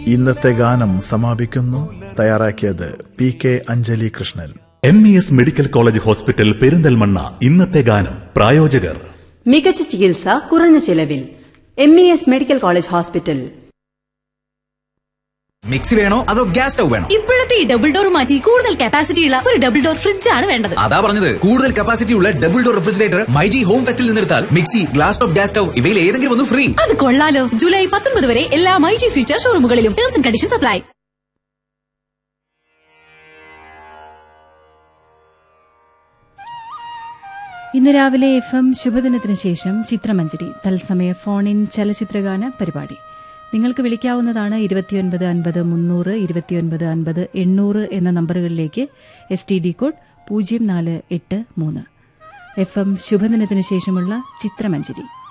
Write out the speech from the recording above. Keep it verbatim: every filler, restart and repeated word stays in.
ഇന്നത്തെ ഗാനം സമാപിക്കുന്നു. തയ്യാറാക്കിയത് P K Anjali Krishnan. M E S medical college hospital Perinthalmanna. ഇന്നത്തെ ഗാനം പ്രായോജകർ മികച്ച ചികിത്സ കുറഞ്ഞ ചെലവിൽ. M E S medical college hospital. Mixie വേണോ അതോ ഗ്യാസ് സ്റ്റവ് വേണോ? ഇപ്പോഴത്തെ ഈ ഡബിൾ ഡോർ മാറ്റി കൂടുതൽ കപ്പാസിറ്റി ഉള്ള ഒരു ഡബിൾ ഡോർ ഫ്രിഡ്ജ് ആണ് വേണ്ടത്. അതാ പറഞ്ഞത്, കൂടുതൽ കപ്പാസിറ്റി ഉള്ള double door refrigerator myG home ഫെസ്റ്റിൽ നിന്നെടുത്താൽ mixie, glass top, gas stove ഇവയിൽ ഏതെങ്കിലും ഒന്ന് ഫ്രീ. അത് കൊള്ളാലോ. ജൂലൈ പത്തൊൻപത് വരെ എല്ലാ myG future ഷോറൂമുകളിലും. Terms and conditions apply. ഇന്ന് രാവിലെ എഫ് എം ശുഭദിനത്തിന് ശേഷം ചിത്രമഞ്ജരി തത്സമയ ഫോൺ ഇൻ ചലച്ചിത്രഗാന പരിപാടി. നിങ്ങൾക്ക് വിളിക്കാവുന്നതാണ് ഇരുപത്തിയൊൻപത് അൻപത് മുന്നൂറ് ഇരുപത്തിയൊൻപത് അൻപത് എണ്ണൂറ് എന്ന നമ്പറുകളിലേക്ക്. എസ് ടി ഡി കോഡ് പൂജ്യം നാല് എട്ട് മൂന്ന്. എഫ് എം ശുഭദിനത്തിന് ശേഷമുള്ള ചിത്രമഞ്ജരി.